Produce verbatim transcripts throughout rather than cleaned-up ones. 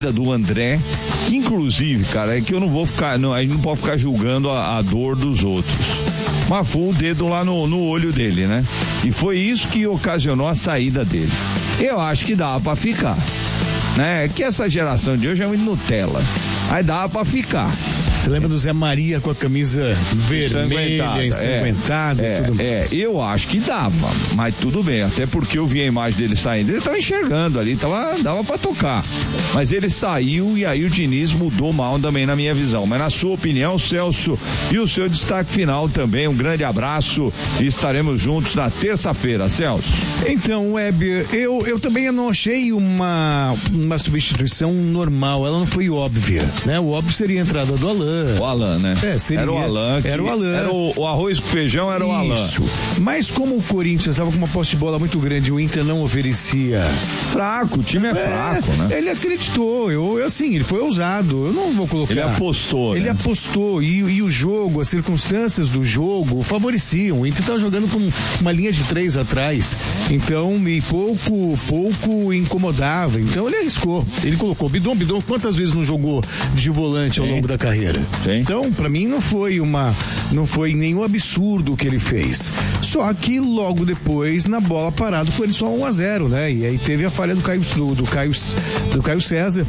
do André, que inclusive, cara, é que eu não vou ficar, não, a gente não pode ficar julgando a, a dor dos outros, mas foi o dedo lá no, no olho dele, né? E foi isso que ocasionou a saída dele. Eu acho que dava pra ficar, né? Que essa geração de hoje é muito Nutella, aí dava pra ficar. Você lembra do Zé Maria com a camisa vermelha, ensanguentada é, e tudo é, mais? É, eu acho que dava, mas tudo bem, até porque eu vi a imagem dele saindo, ele tava enxergando ali, tava, dava pra tocar, mas ele saiu e aí o Diniz mudou mal também na minha visão. Mas na sua opinião, Celso, e o seu destaque final também, um grande abraço e estaremos juntos na terça-feira, Celso. Então, Weber, eu, eu também não achei uma, uma substituição normal, ela não foi óbvia, né? O óbvio seria a entrada do Alan. O Alan, né? É, seria, era o Alan. Era o Alan. Era o, o arroz com feijão, era o Alan. Isso. Mas como o Corinthians estava com uma posse de bola muito grande e o Inter não oferecia. Fraco, o time é, é fraco, né? Ele acreditou, eu, eu assim, ele foi ousado, eu não vou colocar. Ele apostou, Ele né? apostou e, e o jogo, as circunstâncias do jogo favoreciam. O Inter estava jogando com uma linha de três atrás, então me pouco, pouco incomodava. Então ele arriscou, ele colocou Bidon, Bidon quantas vezes não jogou de volante ao Sim. longo da carreira? Sim. Então, pra mim não foi uma, não foi nenhum absurdo o que ele fez. Só que logo depois, na bola parada, com ele só um a zero, né? E aí teve a falha do Caio, do, do Caio, do Caio César,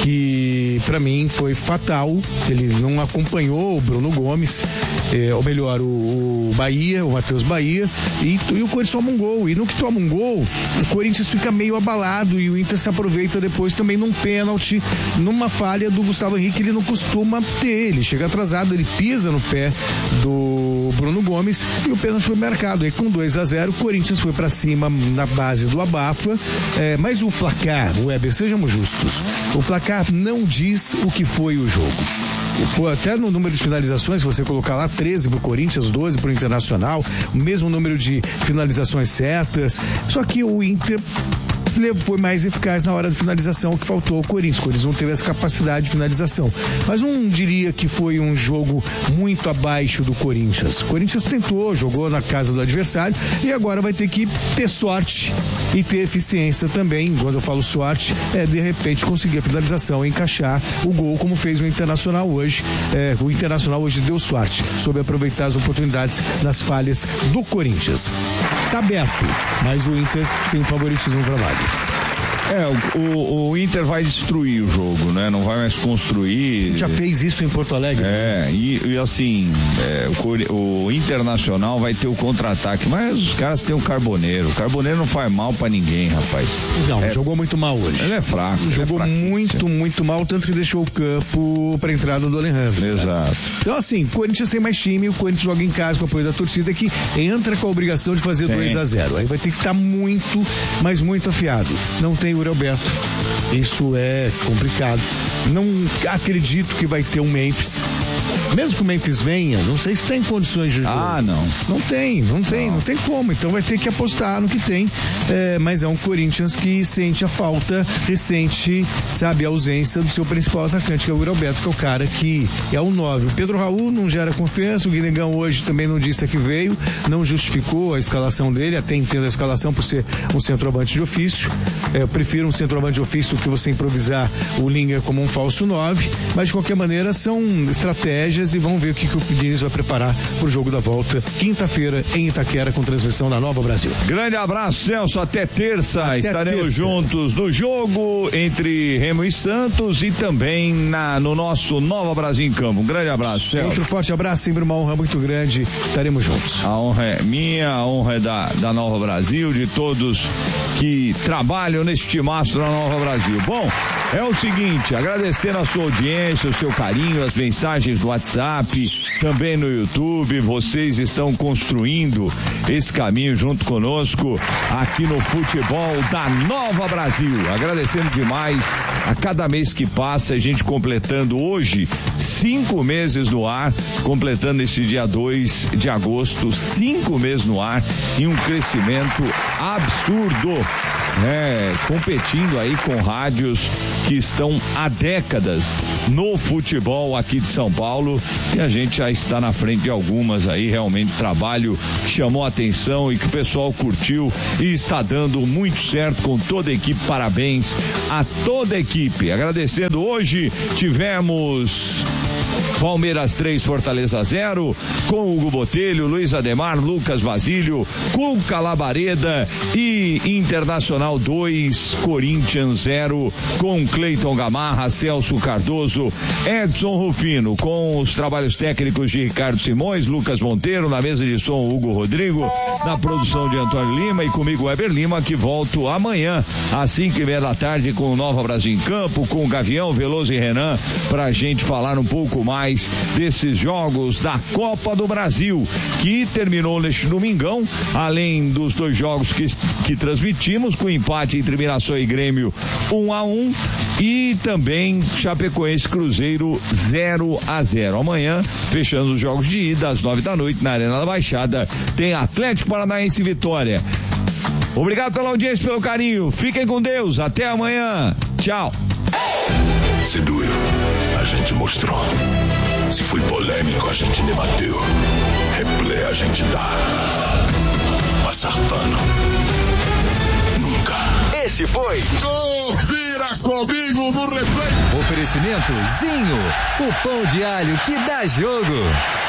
que pra mim foi fatal. Ele não acompanhou o Bruno Gomes, é, ou melhor, o, o Bahia, o Matheus Bahia, e, e o Corinthians toma um gol. E no que toma um gol, o Corinthians fica meio abalado e o Inter se aproveita depois também num pênalti, numa falha do Gustavo Henrique, ele não costuma ter. Ele chega atrasado, ele pisa no pé do Bruno Gomes e o pênalti foi marcado. Aí com dois a zero, o Corinthians foi pra cima na base do abafa, é, mas o placar, Weber, sejamos justos, o placar não diz o que foi o jogo. Foi até no número de finalizações, se você colocar lá treze pro Corinthians, doze pro Internacional, o mesmo número de finalizações certas, só que o Inter foi mais eficaz na hora da finalização, que faltou ao Corinthians. O Corinthians não teve essa capacidade de finalização. Mas não diria que foi um jogo muito abaixo do Corinthians. O Corinthians tentou, jogou na casa do adversário e agora vai ter que ter sorte e ter eficiência também. Quando eu falo sorte, é de repente conseguir a finalização e encaixar o gol, como fez o Internacional hoje. É, o Internacional hoje deu sorte, soube aproveitar as oportunidades nas falhas do Corinthians. Tá aberto, mas o Inter tem um favoritismo para lá. É, o, o, o Inter vai destruir o jogo, né? Não vai mais construir. Já fez isso em Porto Alegre. É, e, e assim, é, o, o Internacional vai ter o contra-ataque, mas os caras têm o Carboneiro. O Carboneiro não faz mal pra ninguém, rapaz. Não, é, jogou muito mal hoje. Ele é fraco. Jogou é muito, muito mal, tanto que deixou o campo pra entrada do Alejandro. Exato. Né? Então, assim, o Corinthians tem mais time, o Corinthians joga em casa com o apoio da torcida, que entra com a obrigação de fazer dois a zero. Aí vai ter que estar muito, mas muito afiado. Não tem o Alberto. Isso é complicado. Não acredito que vai ter um Memphis. Mesmo que o Memphis venha, não sei se tem condições de jogo. Ah, não. Não tem, não tem, não, não tem como. Então vai ter que apostar no que tem. É, mas é um Corinthians que sente a falta, ressente, sabe, a ausência do seu principal atacante, que é o Alberto, que é o cara que é o nove. O Pedro Raul não gera confiança, o Guinegão hoje também não disse a que veio, não justificou a escalação dele, até entendo a escalação por ser um centroavante de ofício. É, eu prefiro um centroavante de ofício do que você improvisar o Linga como um falso nove, mas de qualquer maneira são estratégias e vamos ver o que, que o Diniz vai preparar pro jogo da volta, quinta-feira em Itaquera, com transmissão da Nova Brasil. Grande abraço, Celso, até terça, até estaremos terça. juntos no jogo entre Remo e Santos e também na, no nosso Nova Brasil em Campo. Um grande abraço, Celso. Outro forte abraço, sempre uma honra muito grande, estaremos juntos. A honra é minha, a honra é da, da Nova Brasil, de todos que trabalham nesse timaço da Nova Brasil. Bom, é o seguinte, agradecendo a sua audiência, o seu carinho, as mensagens do WhatsApp, também no YouTube, vocês estão construindo esse caminho junto conosco aqui no futebol da Nova Brasil. Agradecendo demais a cada mês que passa, a gente completando hoje cinco meses no ar, completando esse dia dois de agosto, cinco meses no ar e um crescimento absurdo. né, competindo aí com rádios que estão há décadas no futebol aqui de São Paulo, e a gente já está na frente de algumas aí, realmente trabalho que chamou a atenção e que o pessoal curtiu e está dando muito certo com toda a equipe. Parabéns a toda a equipe. Agradecendo, hoje tivemos Palmeiras três, Fortaleza zero, com Hugo Botelho, Luiz Ademar, Lucas Basílio, Cuca Labareda, e Internacional dois, Corinthians zero, com Cleiton Gamarra, Celso Cardoso, Edson Rufino, com os trabalhos técnicos de Ricardo Simões, Lucas Monteiro, na mesa de som Hugo Rodrigo, na produção de Antônio Lima, e comigo Weber Lima, que volto amanhã às cinco e meia da tarde com o Nova Brasil em Campo, com o Gavião, Veloso e Renan, pra gente falar um pouco mais desses jogos da Copa do Brasil, que terminou neste domingão, além dos dois jogos que, que transmitimos, com empate entre Mirassol e Grêmio um a um, e também Chapecoense Cruzeiro zero a zero. Amanhã, fechando os jogos de ida, às nove da noite, na Arena da Baixada, tem Atlético Paranaense e Vitória. Obrigado pela audiência, pelo carinho, fiquem com Deus, até amanhã, tchau. Se doeu, a gente mostrou. Se foi polêmico, a gente debateu. Replay a gente dá. Passar pano, nunca. Esse foi Confira comigo no replay. Oferecimento Zinho, o pão de alho que dá jogo.